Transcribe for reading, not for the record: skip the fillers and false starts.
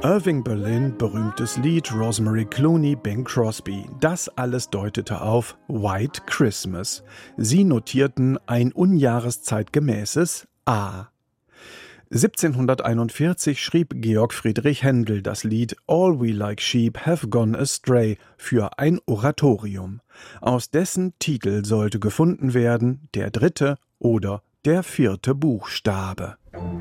Irving Berlin, berühmtes Lied, Rosemary Clooney, Bing Crosby. Das alles deutete auf White Christmas. Sie notierten ein unjahreszeitgemäßes A. 1741 schrieb Georg Friedrich Händel das Lied All We Like Sheep Have Gone Astray für ein Oratorium. Aus dessen Titel sollte gefunden werden der dritte oder der vierte Buchstabe.